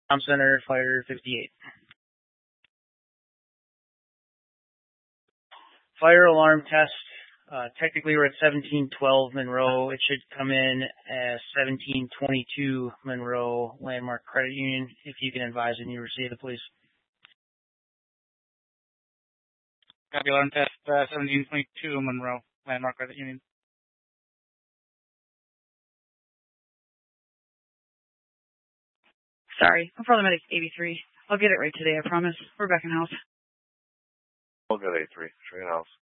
Tom Center, Fire 58. Fire alarm test. Technically, we're at 1712 Monroe. It should come in as 1722 Monroe Landmark Credit Union. If you can advise when you receive it, please. Copy alarm test 1722 Monroe Landmark Credit Union. Sorry, I'm paramedic 83. I'll get it right today, I promise. We're back in house. I'll get A3. Straight house.